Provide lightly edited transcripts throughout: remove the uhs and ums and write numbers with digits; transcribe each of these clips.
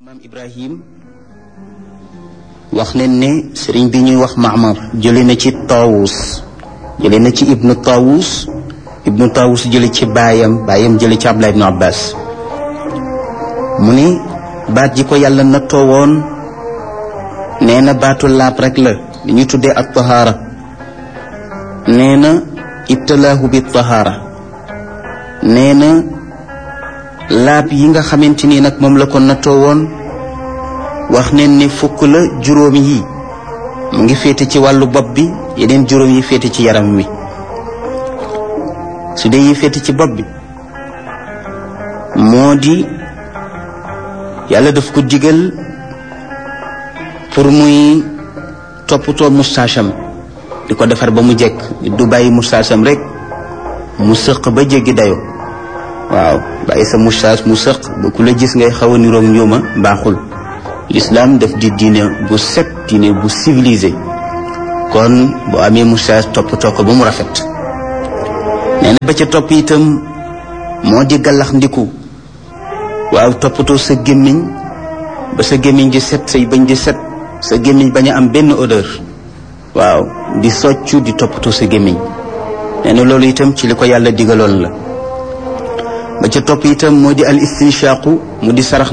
maam Ibrahim wax nañ ne sëriñ bi ñuy wax Maamar jële na ci Taawus jële na ci ibnu Taawus jële ci baayam jële ci Abdullah ibnu Abbas mu ni baat ji ko yàlla nattoo woon nee na baatu laab rek la li ñu tuddee ak tahaara nee na ibtalaahu bi tahaara nee na laab yi nga xamante ni nag moom la ko nattoo woon wax neen ne fukk la juróom yi mu ngi féete ci wàllu bopp bi yeneen juróom yi féete ci yaram wi su dee yi féete ci bopp bi moo di yàlla daf ko digal pour muy toppatoo mustaasam di ko defar ba mu jekk du bàyyi mustaasam rek mu sëq ba jéggi dayo waaw bàyyi sa mustaas mu sëq ba ku la gis ngay xaw a niroog njuuma baaxul l'islam daf di diine bu set diine bu civilisé kon boo amee mustaas toppatoo ko ba mu rafet nee na ba ca topp itam moo di gàllax ndiku waaw toppatoo sa gémmiñ ba sa gémmiñ di set say bañ di set sa gémmiñ bañ a am benn odeur waaw di soccu di toppatoo sa gémmiñ nee na loolu itam ci li ko yàlla digaloon la ba ca topp itam moo di al istinshaqu mu di sarax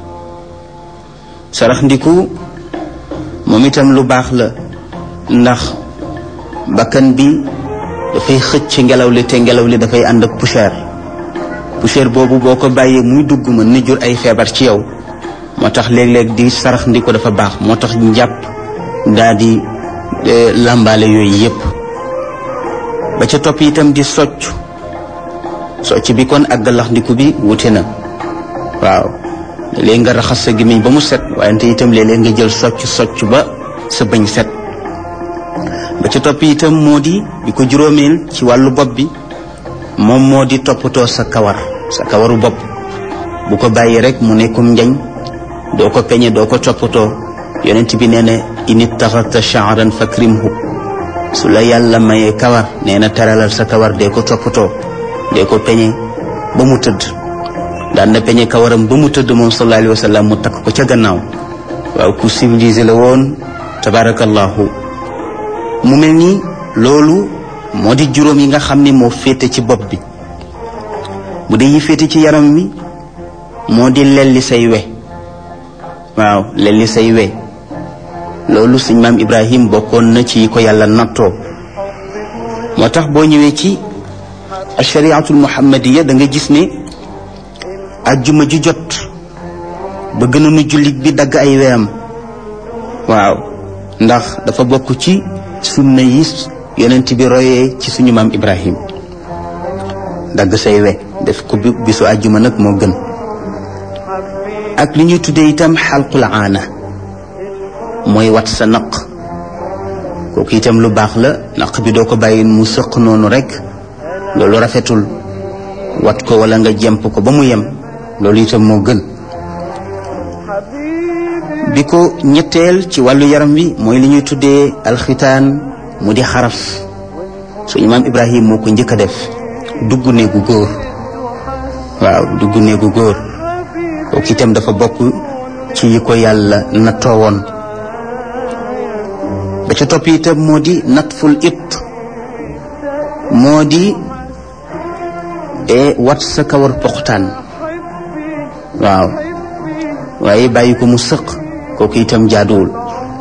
ndiku moom itam lu baax la ndax bakkan bi dafay xëcc ngelaw li te ngelaw li dafay ànd ak poussière boobu boo ko bàyyee muy dugg mën na jur ay feebar ci yow moo tax léeg-léeg di sarax ndiku dafa baax moo tax njàpp daa di làmbaale yooyu yépp ba ca topp itam di socc bi kon ak galax ndiku bi wute na waaw léeg nga raxas sa gémmiñ ba mu set wante itam léeg-léeg nga jël socc ba sa bëñ set ba ca topp itam moo di ko juróomeel ci wàllu bopp bi moom moo di toppatoo sa kawaru bopp bu ko bàyyi rek mu nekkum njañ doo ko peñe doo ko toppatoo yonent bi nee na in ittaxadta sha'ran fakrimhu su la yàlla mayee kawar nee na teralal sa kawar dee ko toppatoo dee ko peñe ba mu tëdd daan na peñe kawaram ba mu tëdd moom sallallahu alayhi wa sallam mu takk ko ca gannaaw waaw ku civilisé la woon tabarakallahu mu mel ni loolu moo di juróom yi nga xam ne moo féete ci bopp bi bu dee yi féete ci yaram mi moo di lelli say we waaw lelli say we loolu suñ maam Ibrahim bokkoon na ci ko yàlla nattoo moo tax boo ñëwee ci ashariatul muhammadiya da nga gis ne ajjuma ju jot bëgg nañu jullit bi dagg ay weyam waaw ndax dafa bokk ci sunna yi yonent bi royee ci suñu maam Ibrahim dagg say we def ko bisu ajjuma nag moo gën ak li ñuy tuddee itam xalqul aana mooy wat sa naq kooku itam lu baax la naq bi doo ko bàyyi mu sëq noonu rek loolu rafetul wat ko wala nga jemp ko ba mu yem loolu itam moo gën bi ko ñetteel ci wàllu yaram wi mooy li ñuy tuddee alxitaan mu di xaraf suñu maam Ibrahim moo ko njëkk a def dugg néegu góor waaw dugg néegu góor kooku itam dafa bokk ci yi ko yàlla nattoo woon ba ca topp itam moo di natful it moo di wat sa kawar poxtaan waaw waaye bàyyi ko mu sëq kooku itam jaaduwul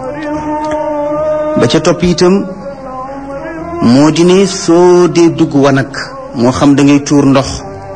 ba ca topp itam moo di ne soo dee dugg wanag moo xam da ngay tuur ndox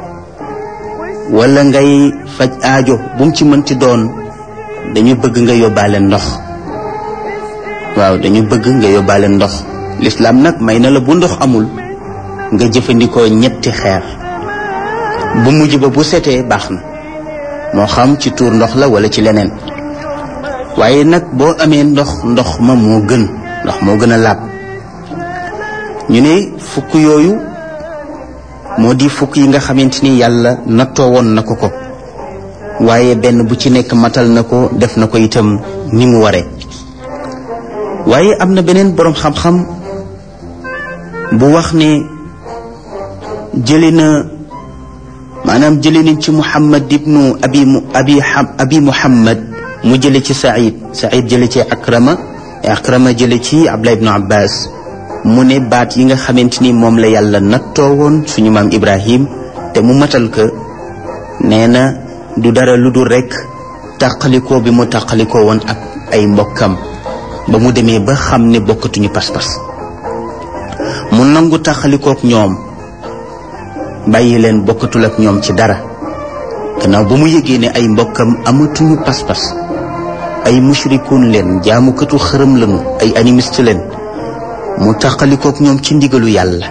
wala ngay faj aajo bu mu ci mënti doon dañu bëgg nga yóbbaale ndox waaw dañu bëgg nga yóbbaale ndox lislaam nag may na la bu ndox amul nga jëfandikoo ñetti xeer bu mujj ba bu setee baax na moo xam ci tuur ndox la wala ci leneen waaye nag boo amee ndox ma moo gën a laab ñu ne fukk yooyu moo di fukk yi nga xamante ni yàlla nattoo woon na ko waaye benn bu ci nekk matal na ko def na ko itam ni mu waree waaye am na beneen boroom xam-xam bu wax ne jëli na maanaam jële nañ ci Muhammad ibnu abi Muhammad mu jële ci Saïd jële ci Akrama jële ci Abdullah ibnu Abbas mu ne baat yi nga xamante ni moom la yàlla nattoo woon suñu maam Ibrahim te mu matal ko nee na du dara lu dul rekk tàqalikoo bi mu tàqalikoo woon ak ay mbokkam ba mu demee ba xam ne bokkatuñu pas-pas mu nangu tàqalikook ñoom bàyyi leen bokkatul ak ñoom ci dara gannaaw ba mu yëgee ne ay mbokkam amatuñu pas-pas ay mushrikuun leen jaamukatu xërëm lañu ay animiste leen mu tàqalikook ñoom ci ndigalu yàlla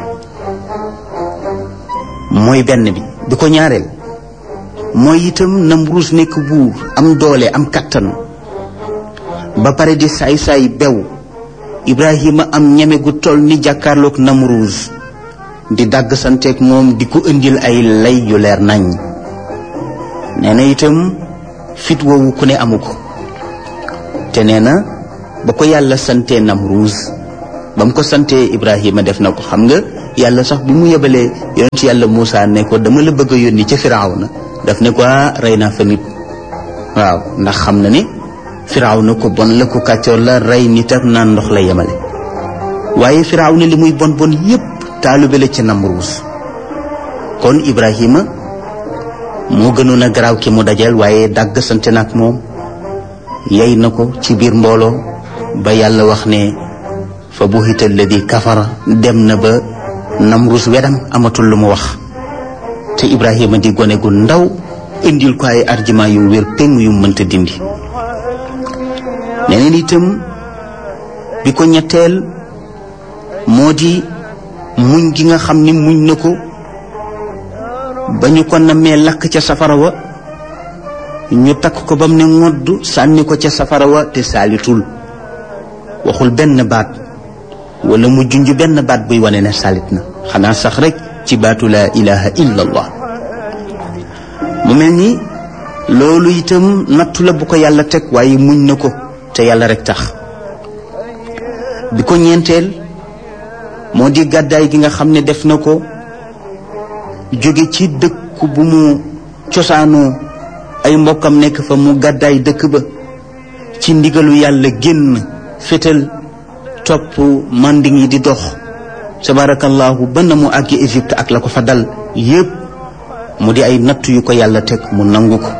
mooy benn bi ko ñaareel mooy itam Namruus nekk buur am doole am kattan ba pare di saay-saay bew Ibrahima am ñeme gu toll ni jàkkaarloog Namruus di dàgg santeeg moom di ko indil ay lay yu leer nañ nee na itam fit woowu ku ne amu ko te nee na ba ko yàlla santee Namruus ba mu ko santee Ibrahima def na ko xam nga yàlla sax bi mu yebalee yonent yàlla Muusa ne ko dama la bëgg a yónni ca Firawna daf ne ko rey naa fa nit waaw ndax xam na ne Firawna ko bon la ko kàccoor la rey nit ak naan ndox la yemale waaye Firawna li muy bon bon yépp taalube la ci Namruus kon Ibrahima moo gënoon a garaaw ki mu dajal waaye dàgg sante nag moom yey na ko ci biir mbooloo ba yàlla wax ne fa buhita alladi kafara dem na ba Namruus wedam amatul lu mu wax te Ibrahima di gone gu ndaw indil ko ay argument yu wér péng yu mënta dindi neneen itam bi ko ñetteel moo di muñ gi nga xam ni muñ na ko ba ñu ko nammee lakk ca safara wa ñu takk ko ba mu ne ngodd sànni ko ca safara wa te saalitul waxul benn baat wala mu junj benn baat buy wane ne salit na xanaa sax rek ci baatu laa ilaha illa allah mu mel ni loolu itam nattu la bu ko yàlla teg waaye muñ na ko te yàlla rek tax bi ko ñeenteel moo di gàddaay gi nga xam ne def na ko jóge ci dëkk bu mu cosaanoo ay mbokkam nekk fa mu gàddaay dëkk ba ci ndigalu yàlla génn fétal topp manding yi di dox tabarakallahu ba na mu àggi Égypte ak la ko fa dal yépp mu di ay natt yu ko yàlla teg mu nangu ko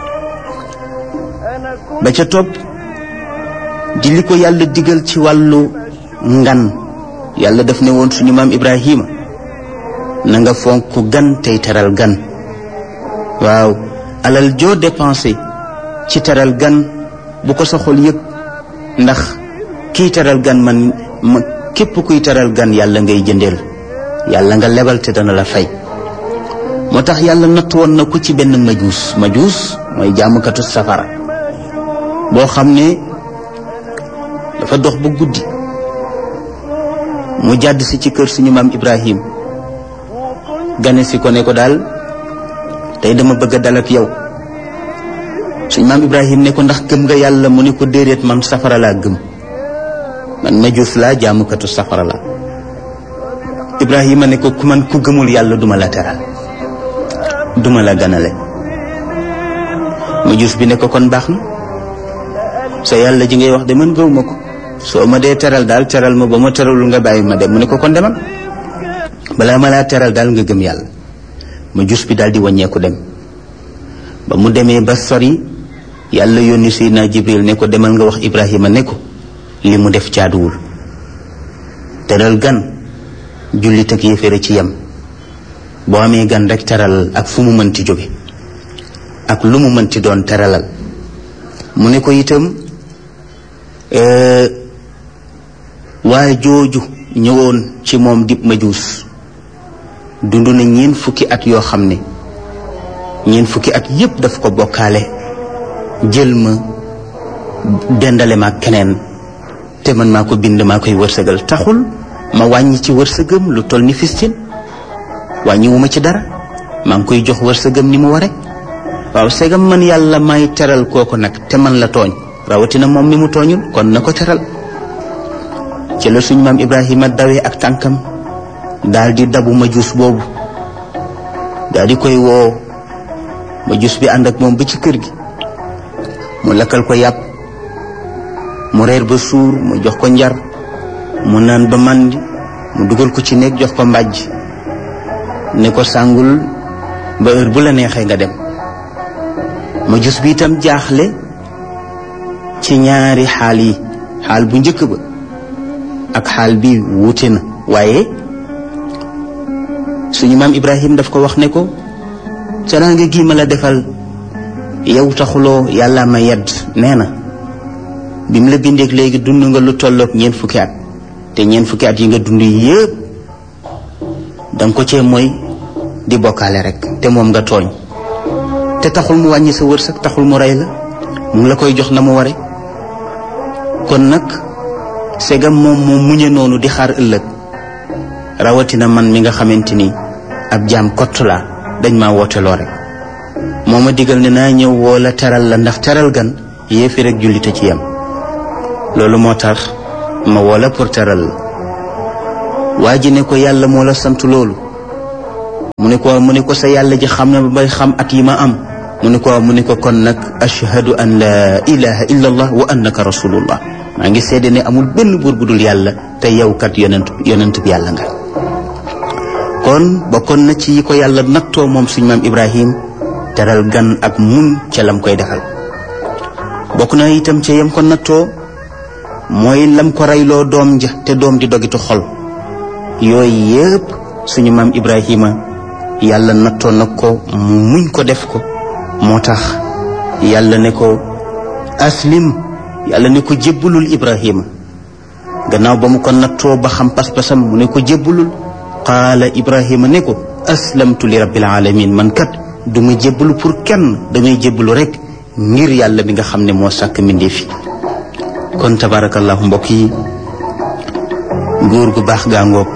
ba ca topp di li ko yàlla digal ci wàllu ngan yàlla daf ne woon suñu maam Ibrahima na nga fonk gan tey teral gan waaw alal joo dépensé ci teral gan bu ko sa xol yëg ndax kii teral gan man képp kuy teral gan yàlla ngay jëndeel yàlla nga lebal te dana la fay moo tax yàlla natt woon na ko ci benn majuus mooy jaamukatu safara boo xam ne dafa dox ba guddi mu jàdd si ci kër suñu maam Ibrahim gane si ko ne ko daal tey dama bëgg a dal ak yow suñu maam Ibrahim ne ko ndax gëm nga yàlla mu ne ko déedéet man safara laa gëm man majuus laa jaamukatu safara la Ibrahima ne ko ku gëmul yàlla duma la teral duma la ganale majuus bi ne ko kon baax na sa yàlla ji ngay wax de man gëwuma ko soo ma dee teral daal teral ma ba ma teralul nga bàyyi ma dem mu ne ko kon demal balaa ma laa teral daal nga gëm yàlla majuus bi daal di wàññeeku dem ba mu demee ba sori yàlla yónni Seydina Jibril ne ko demal nga wax Ibrahima ne ko li mu def jaaduwul teral gan jullit ak yéeféere ci yem boo amee gan rek teral ak fu mu mënti jóge ak lu mu mënti doon teralal mu ne ko itam waaye jooju ñëwoon ci moom dib majuus dund na 4 fukki at yoo xam ne 4 fukki at yépp daf ko bokkaale jël ma dendale ma keneen te man maa ko bind maa koy wërsëgal taxul ma wàññi ci wërsëgam lu toll ni fistin wàññiwuma ci dara maa ngi koy jox wërsëgam ni mu ware waaw segam man yàlla may teral kooku nag te man la tooñ rawatina moom mi mu tooñul kon na ko teral ci la suñu maam Ibrahima dawee ak tànkam daal di dabu majuus boobu daal di koy woo Majus bi ànd ak moom ba ci kër gi mu lakkal ko yàpp mu reer ba suur mu jox ko njar mu naan ba màndi mu dugal ko ci néeg jox ko mbàjj ne ko sàngul ba heure bu la neexee nga dem Majus bi itam jaaxle ci ñaari xaal yi xaal bu njëkk ba ak xaal bi wuute na waaye suñu maam Ibrahim daf ko wax ne ko teraanga gi ma la defal yow taxuloo yàlla ma yedd nee na bi mu la bindeeg léegi dund nga lu tolloog 4 fukki at te 4 fukki at yi nga dund yépp danga ko cee mooy di bokkaale rek te moom nga tooñ te taxul mu wàññi sa wërsëg taxul mu rey la mu ngi la koy jox na mu ware kon nag segam moom moo muñe noonu di xaar ëllëg rawatina man mi nga xamante ni ab jaam kott laa dañ maa wooteloo rek moo ma digal ne naa ñëw woo la teral la ndax teral gan yéefi rek jullite ci yam loolu moo tax ma woo la pour teral la waa ji ne ko yàlla moo la sant loolu mu ne ko sa yàlla ji xam na ba bay xam at yi ma am mu ne ko kon nag ashhadu an la ilaha illa allah wa annaka rasulullah maa ngi seede ne amul benn buur bu dul yàlla te yow kat yonent bi yàlla nga kon bokkoon na ci yi ko yàlla nattoo moom suñu maam Ibrahim teral gan ak mun ca lam koy defal bokk na itam ca yam ko nattoo mooy lam ko reyloo doom ja te doom di dogitu xol yooyu yépp suñu maam Ibrahima yàlla nattoo na ko muñ ko def ko moo tax yàlla ne ko aslim yàlla ne ko jébbulul Ibrahima gannaaw ba mu ko nattoo ba xam pas-pasam mu ne ko jébbulul qaala Ibrahima ne ko aslamtu li rabbil alamin man kat du ma jébbalu pour kenn damay jébbalu rek ngir yàlla bi nga xam ne moo sàkk mbindeef yi kon tabarakallahu mbokk yi góor gu baax gaangoog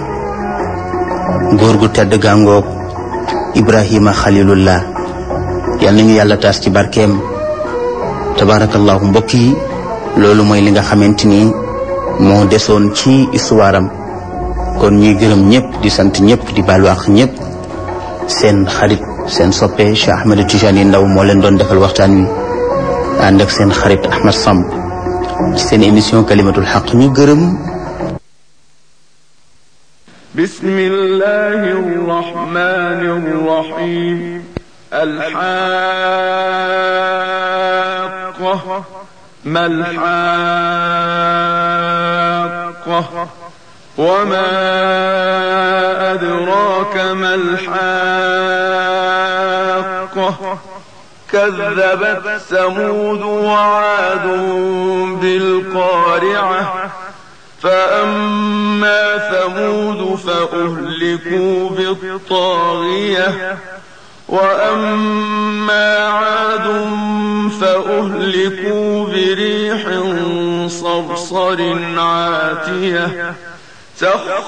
góor gu tedd gaangoog Ibrahima xalilullah yal nañu yàlla taas ci barkeem tabarakallahu mbokk yi loolu mooy li nga xamante ni moo desoon ci histoire am kon ñuy gërëm ñëpp di sant ñëpp di baalu àq ñëpp seen xarit seen soppe Cheikh Ahmed Tijani Ndaw moo leen doon defal waxtaan wi ànd ak seen xarit Ahmed Samb ci seen émission kalimatul xaq ñu gërëm bismillahi rrahmani rrahim alxaaqa malxaaqa وما أدراك ما الحاقة كذبت ثمود وعاد بالقارعة فأما ثمود فأهلكوا بالطاغية وأما عاد فأهلكوا بريح صرصر عاتية